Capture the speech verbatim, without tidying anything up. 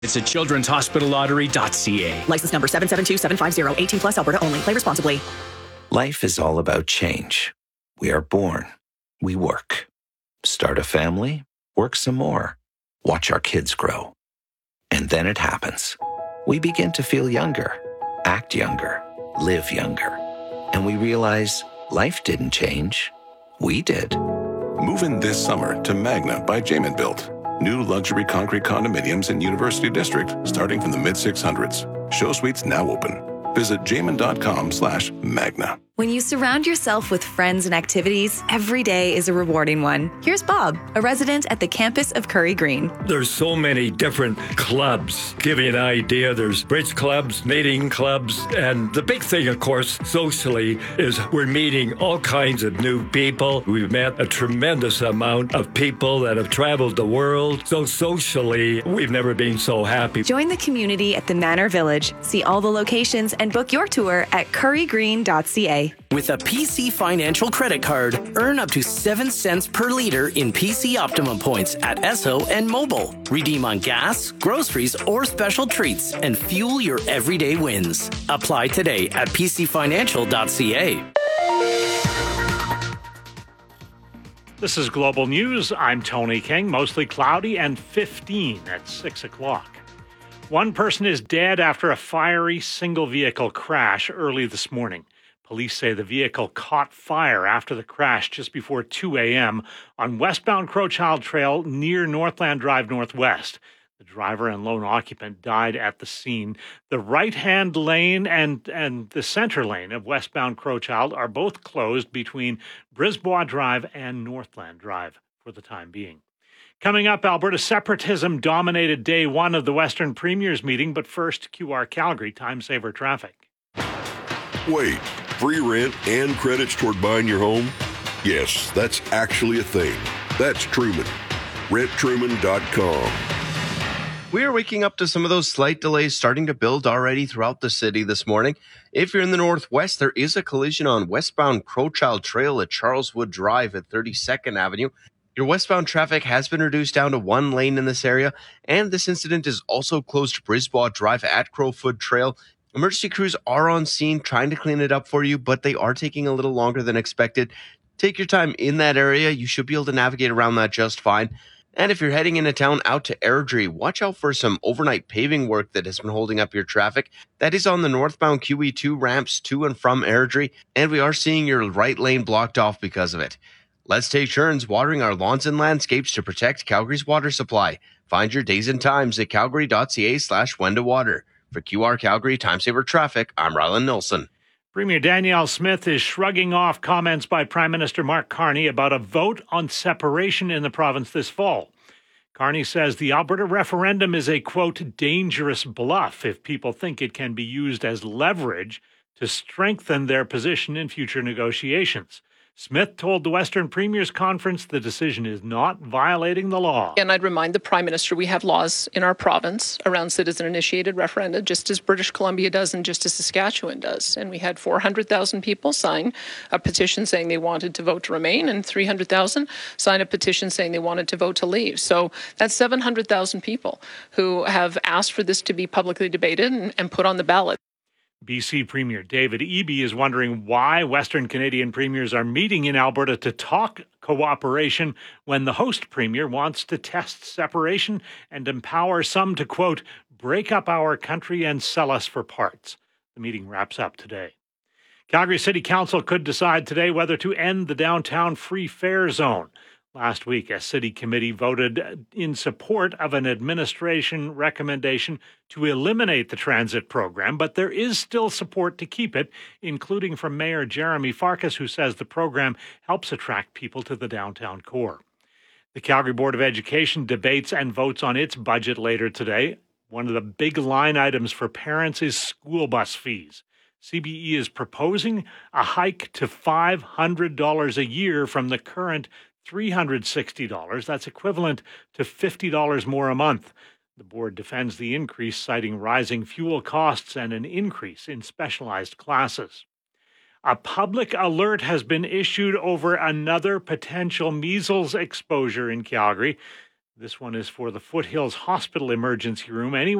It's at children's hospital lottery dot c a. License number seven seven two seven five zero. eighteen plus, Alberta only. Play responsibly. Life is all about change. We are born. We work. Start a family. Work some more. Watch our kids grow. And then it happens. We begin to feel younger, act younger, live younger. And we realize life didn't change. We did. Move in this summer to Magna by Jamin Built. New luxury concrete condominiums in University District starting from the mid six hundreds. Show suites now open. Visit jamin.com slash magna. When you surround yourself with friends and activities, every day is a rewarding one. Here's Bob, a resident at the campus of Curry Green. There's so many different clubs. Give you an idea, there's bridge clubs, knitting clubs, and the big thing, of course, socially, is we're meeting all kinds of new people. We've met a tremendous amount of people that have traveled the world. So socially, we've never been so happy. Join the community at the Manor Village. See all the locations and book your tour at curry green dot c a. With a P C Financial credit card, earn up to seven cents per liter in P C Optimum points at Esso and Mobile. Redeem on gas, groceries, or special treats and fuel your everyday wins. Apply today at p c financial dot c a. This is Global News. I'm Tony King. Mostly cloudy and fifteen at six o'clock. One person is dead after a fiery single-vehicle crash early this morning. Police say the vehicle caught fire after the crash just before two a.m. on westbound Crowchild Trail near Northland Drive Northwest. The driver and lone occupant died at the scene. The right-hand lane and, and the center lane of westbound Crowchild are both closed between Brisbois Drive and Northland Drive for the time being. Coming up, Alberta separatism dominated day one of the Western Premiers meeting, but first, Q R Calgary Time Saver Traffic. Wait, free rent and credits toward buying your home? Yes, that's actually a thing. That's Truman. rent truman dot com. We are waking up to some of those slight delays starting to build already throughout the city this morning. If you're in the northwest, there is a collision on westbound Crowchild Trail at Charleswood Drive at thirty-second Avenue. Your westbound traffic has been reduced down to one lane in this area, and this incident is also closed to Brisbois Drive at Crowfoot Trail. Emergency crews are on scene trying to clean it up for you, but they are taking a little longer than expected. Take your time in that area. You should be able to navigate around that just fine. And if you're heading into town out to Airdrie, watch out for some overnight paving work that has been holding up your traffic. That is on the northbound Q E two ramps to and from Airdrie, and we are seeing your right lane blocked off because of it. Let's take turns watering our lawns and landscapes to protect Calgary's water supply. Find your days and times at calgary dot c a slash when to water. For Q R Calgary Time Saver Traffic, I'm Ryland Nilsson. Premier Danielle Smith is shrugging off comments by Prime Minister Mark Carney about a vote on separation in the province this fall. Carney says the Alberta referendum is a, quote, dangerous bluff if people think it can be used as leverage to strengthen their position in future negotiations. Smith told the Western Premiers Conference the decision is not violating the law. And I'd remind the Prime Minister we have laws in our province around citizen-initiated referenda, just as British Columbia does and just as Saskatchewan does. And we had four hundred thousand people sign a petition saying they wanted to vote to remain, and three hundred thousand sign a petition saying they wanted to vote to leave. So that's seven hundred thousand people who have asked for this to be publicly debated and, and put on the ballot. B C Premier David Eby is wondering why Western Canadian premiers are meeting in Alberta to talk cooperation when the host premier wants to test separation and empower some to, quote, break up our country and sell us for parts. The meeting wraps up today. Calgary City Council could decide today whether to end the downtown free fare zone. Last week, a city committee voted in support of an administration recommendation to eliminate the transit program, but there is still support to keep it, including from Mayor Jeremy Farkas, who says the program helps attract people to the downtown core. The Calgary Board of Education debates and votes on its budget later today. One of the big line items for parents is school bus fees. C B E is proposing a hike to five hundred dollars a year from the current three hundred sixty dollars. That's equivalent to fifty dollars more a month. The board defends the increase, citing rising fuel costs and an increase in specialized classes. A public alert has been issued over another potential measles exposure in Calgary. This one is for the Foothills Hospital Emergency Room. Anyone